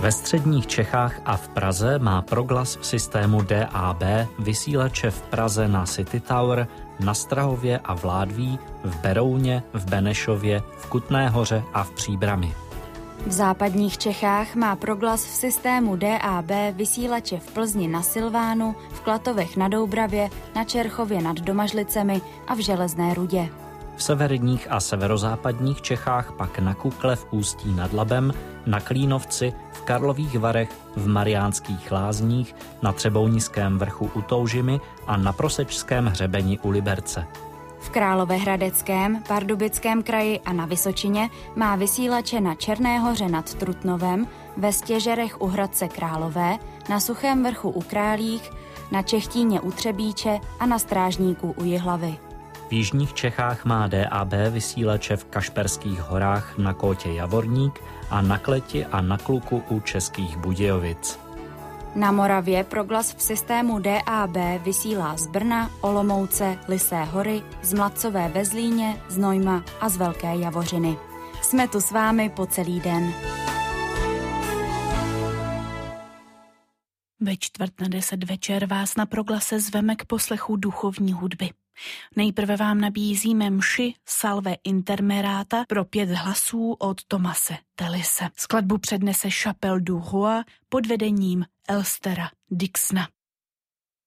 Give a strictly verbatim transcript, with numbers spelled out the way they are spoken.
Ve středních Čechách a v Praze má Proglas v systému D A B vysílače v Praze na City Tower, na Strahově a v Ládví, v Berouně, v Benešově, v Kutné Hoře a v Příbrami. V západních Čechách má Proglas v systému D A B vysílače v Plzni na Silvánu, v Klatovech na Doubravě, na Čerchově nad Domažlicemi a v Železné Rudě. V severních a severozápadních Čechách pak na Kukle v Ústí nad Labem, na Klínovci, v Karlových Varech, v Mariánských Lázních, na Třebounickém vrchu u Toužimy a na Prosečském hřebeni u Liberce. V Královéhradeckém, Pardubickém kraji a na Vysočině má vysílače na Černé Hoře nad Trutnovem, ve Stěžerech u Hradce Králové, na Suchém vrchu u Králích, na Čechtíně u Třebíče a na Strážníku u Jihlavy. V jižních Čechách má D A B vysílače v Kašperských horách na Kótě Javorník a na Kleti a na Kluku u Českých Budějovic. Na Moravě Proglas v systému D A B vysílá z Brna, Olomouce, Lysé hory, z Mladcové ve Zlíně, z Nojma a z Velké Javořiny. Jsme tu s vámi po celý den. Ve čtvrt na deset večer vás na Proglase zveme k poslechu duchovní hudby. Nejprve vám nabízíme mši Salve Intermerata pro pět hlasů od Tomase Tellise. Skladbu přednese Chapelle du Roi pod vedením Elstera Dixna.